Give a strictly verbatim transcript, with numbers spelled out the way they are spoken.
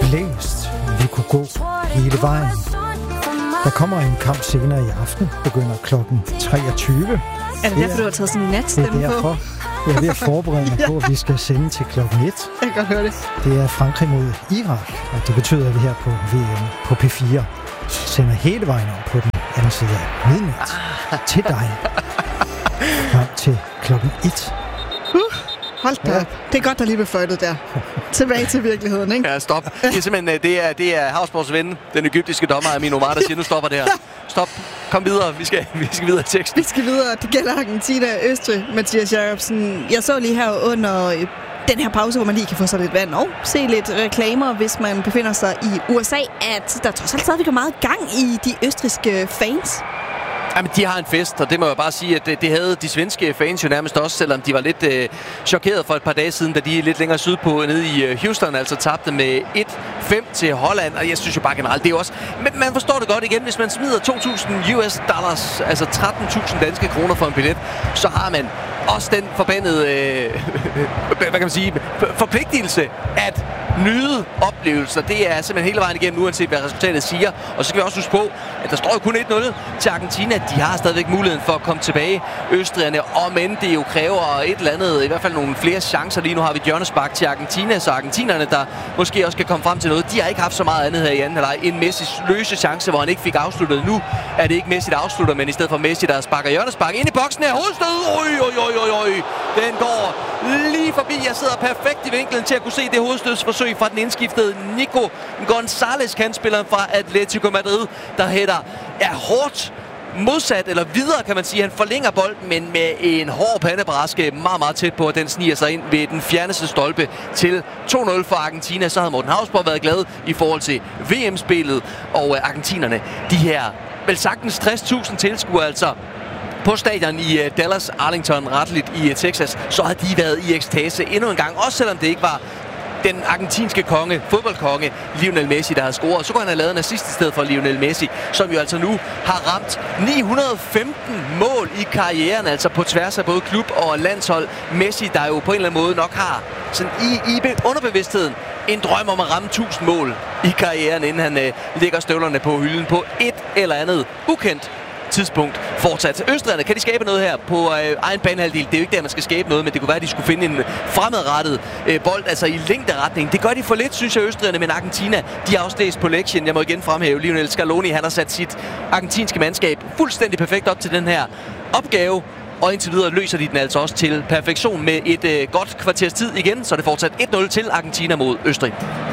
blæst. Vi kunne gå hele vejen. Der kommer en kamp senere i aften. Begynder klokken treogtyve. Er det derfor, du har taget sådan en natstemme på? Det er derfor. Jeg er ved at forberede mig på, at vi skal sende til klokken et. Jeg kan godt høre det. Det er Frankrig mod Irak, og det betyder, at vi her på V M på P fire sender hele vejen om på den anden side af midnat til dig. Frem til klokken et. Uh, hold da op. Det er godt, der lige blev fløjtet der. Tilbage til virkeligheden, ikke? Ja, stop. Det er simpelthen, det er, det er Havsborgs ven, den egyptiske dommer Amin Omar, der siger, nu stopper det her. Stop. Kom videre. Vi skal, vi skal videre i teksten. Vi skal videre. Det gælder Argentina og Østrig, Mathias Jacobsen. Jeg så lige her under den her pause, hvor man lige kan få sig lidt vand og se lidt reklamer, hvis man befinder sig i U S A, at der trods alt stadigvæk er meget gang i de østrigske fans. Jamen, de har en fest, og det må jeg bare sige, at det, det havde de svenske fans jo nærmest også, selvom de var lidt øh, chokeret for et par dage siden, da de lidt længere sydpå nede i øh, Houston, altså tabte med et fem til Holland, og jeg synes jo bare generelt, det er også... Men man forstår det godt igen, hvis man smider to tusind U S dollars, altså tretten tusind danske kroner for en billet, så har man også den forbandede, øh, hvad kan man sige, forpligtelse at nyde oplevelser. Det er simpelthen hele vejen igennem, uanset hvad resultatet siger. Og så skal vi også huske på, at der står jo kun et nul til Argentina. De har stadigvæk muligheden for at komme tilbage, østrigerne, og men det jo kræver et eller andet, i hvert fald nogle flere chancer. Lige nu har vi et hjørnespark til Argentina, så argentinerne, der måske også kan komme frem til noget, de har ikke haft så meget andet her i anden halvleg. En Messi løse chance, hvor han ikke fik afsluttet. Nu er det ikke Messi, der afslutter, men i stedet for Messi, der sparker hjørnespark ind i boksen her. Hovedstød! Oj, oj, oj, oj, oj. Den går lige forbi. Jeg sidder perfekt i vinklen til at kunne se det hovedstødsforsøg fra den indskiftede Nico González, kandspilleren fra Atletico Madrid, der hætter er hårdt modsat, eller videre kan man sige. Han forlænger bolden, men med en hård pandebraske meget, meget tæt på, at den sniger sig ind ved den fjerneste stolpe til to nul for Argentina. Så havde Morten Havsborg været glad i forhold til V M-spillet, og argentinerne, de her vel sagtens tres tusind tilskuere, altså på stadion i Dallas Arlington, retteligt i Texas, så har de været i ekstase endnu en gang, også selvom det ikke var den argentinske konge, fodboldkonge, Lionel Messi, der har scoret. Så kunne han have lavet en assist i stedet for Lionel Messi, som jo altså nu har ramt ni hundrede og femten mål i karrieren, altså på tværs af både klub og landshold. Messi, der jo på en eller anden måde nok har sådan i, i underbevidstheden en drøm om at ramme tusind mål i karrieren, inden han øh, lægger støvlerne på hylden på et eller andet ukendt tidspunkt fortsat. Østrigerne, kan de skabe noget her på øh, egen banehalvdel? Det er jo ikke der, man skal skabe noget, men det kunne være, at de skulle finde en fremadrettet øh, bold, altså i længderetning. Det gør de for lidt, synes jeg, Østrigerne, men Argentina, de har også læst på lektien. Jeg må igen fremhæve Lionel Scaloni. Han har sat sit argentinske mandskab fuldstændig perfekt op til den her opgave, og indtil videre løser de den altså også til perfektion med et øh, godt kvarters tid igen, så det fortsat et nul til Argentina mod Østrig.